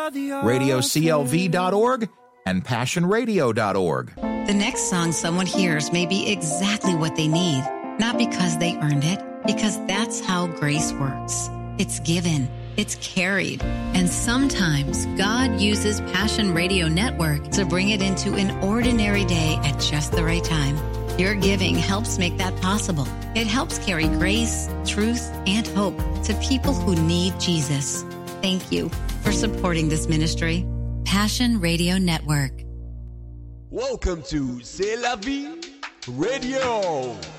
radioclv.org, and passionradio.org. The next song someone hears may be exactly what they need, not because they earned it, because that's how grace works. It's given, it's carried, and sometimes God uses Passion Radio Network to bring it into an ordinary day at just the right time. Your giving helps make that possible. It helps carry grace, truth, and hope to people who need Jesus. Thank you for supporting this ministry. Passion Radio Network. Welcome to C'est la vie radio.